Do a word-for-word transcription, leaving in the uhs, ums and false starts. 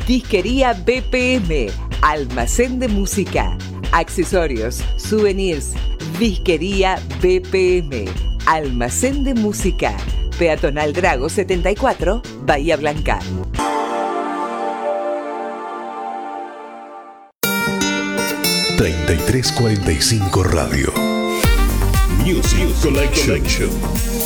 Disquería B P M, almacén de música, accesorios, souvenirs. Disquería B P M, almacén de música, Peatonal Drago setenta y cuatro, Bahía Blanca. treinta y tres cuarenta y cinco Radio. Music Collection.